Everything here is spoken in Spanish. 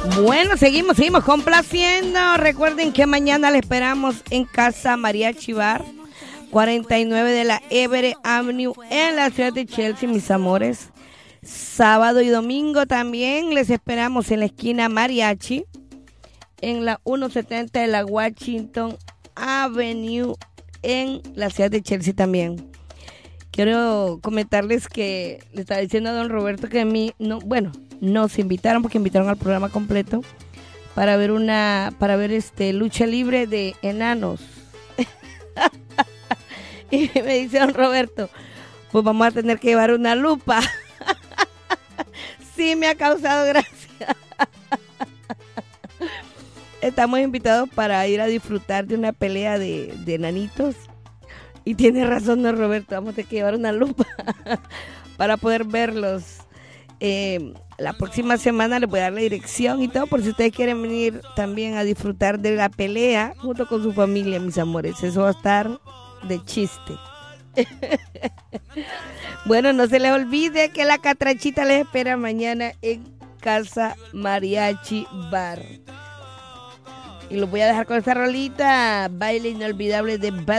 Bueno, seguimos complaciendo. Recuerden que mañana le esperamos en Casa Mariachi Bar, 49 de la Everett Avenue en la ciudad de Chelsea, mis amores. Sábado y domingo también les esperamos en la esquina Mariachi, en la 170 de la Washington Avenue en la ciudad de Chelsea también. Quiero comentarles que le estaba diciendo a don Roberto que a mí, nos invitaron porque invitaron al programa completo para ver lucha libre de enanos. Y me dice don Roberto, pues vamos a tener que llevar una lupa. Sí, me ha causado gracia. Estamos invitados para ir a disfrutar de una pelea de enanitos. Y tiene razón don Roberto, vamos a tener que llevar una lupa para poder verlos. La próxima semana les voy a dar la dirección y todo, por si ustedes quieren venir también a disfrutar de la pelea junto con su familia, mis amores. Eso va a estar de chiste. Bueno, no se les olvide que la catrachita les espera mañana en Casa Mariachi Bar. Y los voy a dejar con esta rolita, baile inolvidable de Bad